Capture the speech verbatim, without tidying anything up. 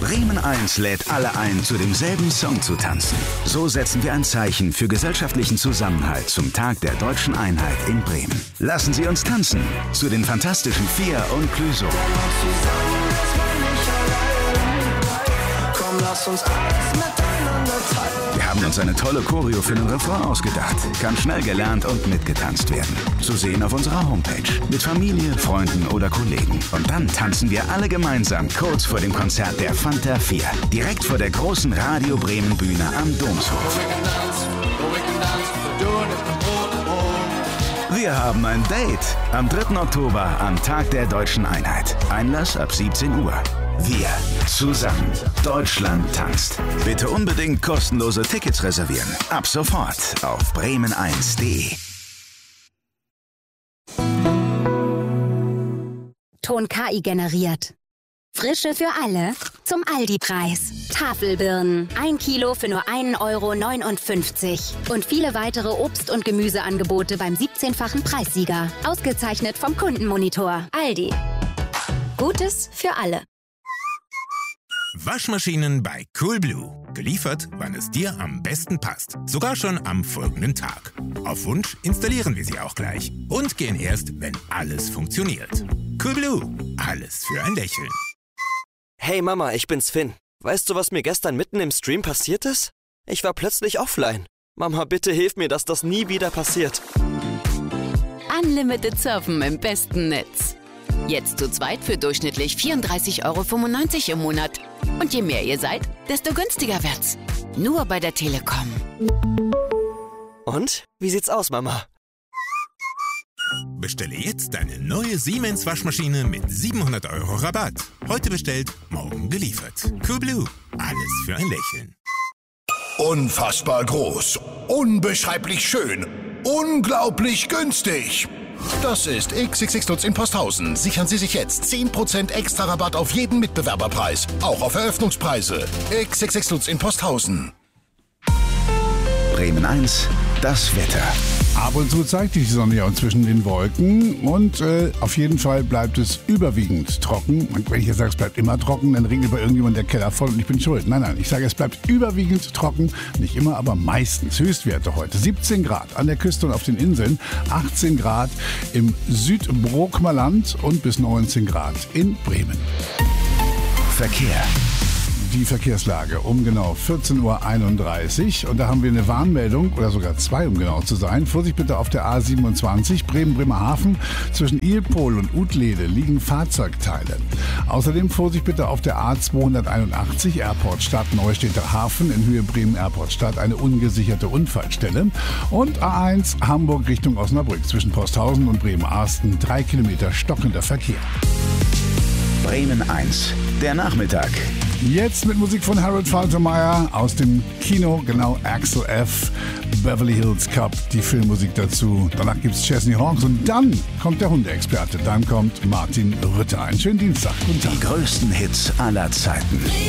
Bremen eins lädt alle ein, zu demselben Song zu tanzen. So setzen wir ein Zeichen für gesellschaftlichen Zusammenhalt zum Tag der deutschen Einheit in Bremen. Lassen Sie uns tanzen zu den Fantastischen Vier und Clüso. Komm, lass uns alles miteinander teilen. Wir haben uns eine tolle Choreo für den Refrain ausgedacht. Kann schnell gelernt und mitgetanzt werden. Zu sehen auf unserer Homepage. Mit Familie, Freunden oder Kollegen. Und dann tanzen wir alle gemeinsam kurz vor dem Konzert der Fanta vier. Direkt vor der großen Radio Bremen Bühne am Domshof. Wir haben ein Date am dritten Oktober am Tag der deutschen Einheit. Einlass ab siebzehn Uhr. Wir zusammen. Deutschland tanzt. Bitte unbedingt kostenlose Tickets reservieren. Ab sofort auf bremen eins punkt de. Ton K I generiert. Frische für alle zum Aldi-Preis. Tafelbirnen, ein Kilo für nur einen Euro neunundfünfzig. Und viele weitere Obst- und Gemüseangebote beim siebzehnfachen Preissieger. Ausgezeichnet vom Kundenmonitor. Aldi. Gutes für alle. Waschmaschinen bei Coolblue. Geliefert, wann es dir am besten passt. Sogar schon am folgenden Tag. Auf Wunsch installieren wir sie auch gleich. Und gehen erst, wenn alles funktioniert. Coolblue. Alles für ein Lächeln. Hey Mama, ich bin's Finn. Weißt du, was mir gestern mitten im Stream passiert ist? Ich war plötzlich offline. Mama, bitte hilf mir, dass das nie wieder passiert. Unlimited Surfen im besten Netz. Jetzt zu zweit für durchschnittlich vierunddreißig Euro fünfundneunzig im Monat. Und je mehr ihr seid, desto günstiger wird's. Nur bei der Telekom. Und? Wie sieht's aus, Mama? Bestelle jetzt deine neue Siemens Waschmaschine mit siebenhundert Euro Rabatt. Heute bestellt, morgen geliefert. Coolblue. Alles für ein Lächeln. Unfassbar groß, unbeschreiblich schön, unglaublich günstig. Das ist X X X Lutz in Posthausen. Sichern Sie sich jetzt zehn Prozent extra Rabatt auf jeden Mitbewerberpreis. Auch auf Eröffnungspreise. X X X Lutz in Posthausen. Bremen eins, das Wetter. Ab und zu zeigt sich die Sonne ja zwischen den Wolken und äh, auf jeden Fall bleibt es überwiegend trocken. Und wenn ich jetzt sage, es bleibt immer trocken, dann regnet bei irgendjemand der Keller voll und ich bin schuld. Nein, nein, ich sage, es bleibt überwiegend trocken. Nicht immer, aber meistens. Höchstwerte heute siebzehn Grad an der Küste und auf den Inseln, achtzehn Grad im Südbrokmerland und bis neunzehn Grad in Bremen. Verkehr. Die Verkehrslage um genau vierzehn Uhr einunddreißig und da haben wir eine Warnmeldung, oder sogar zwei, um genau zu sein. Vorsicht bitte auf der A siebenundzwanzig Bremen-Bremerhaven. Zwischen Ilpol und Utlede liegen Fahrzeugteile. Außerdem Vorsicht bitte auf der A zweihunderteinundachtzig Airportstadt Neustädter Hafen in Höhe Bremen-Airportstadt, eine ungesicherte Unfallstelle. Und A eins Hamburg Richtung Osnabrück zwischen Posthausen und Bremen-Arsten, drei Kilometer stockender Verkehr. Bremen eins, der Nachmittag. Jetzt mit Musik von Harold Faltermeyer aus dem Kino, genau Axel F. Beverly Hills Cop, die Filmmusik dazu. Danach gibt's Chesney Hawkes und dann kommt der Hundeexperte. Dann kommt Martin Rütter. Einen schönen Dienstag. Guten Tag. Die größten Hits aller Zeiten.